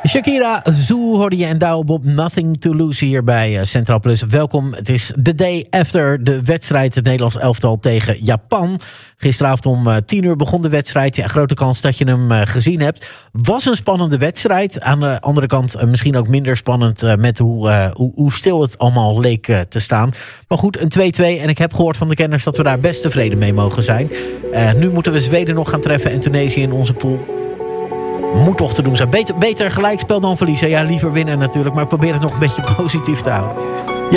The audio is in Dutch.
Shakira, Zoo hoorde je en Douwe Bob, Nothing to Lose hier bij Centraal Plus. Welkom, het is the day after de wedstrijd, het Nederlands elftal tegen Japan. Gisteravond om 10:00 begon de wedstrijd. Ja, grote kans dat je hem gezien hebt. Was een spannende wedstrijd. Aan de andere kant misschien ook minder spannend met hoe stil het allemaal leek te staan. Maar goed, een 2-2 en ik heb gehoord van de kenners dat we daar best tevreden mee mogen zijn. Nu moeten we Zweden nog gaan treffen en Tunesië in onze pool. Moet toch te doen zijn. Beter gelijkspel dan verliezen. Ja, liever winnen natuurlijk, maar probeer het nog een beetje positief te houden.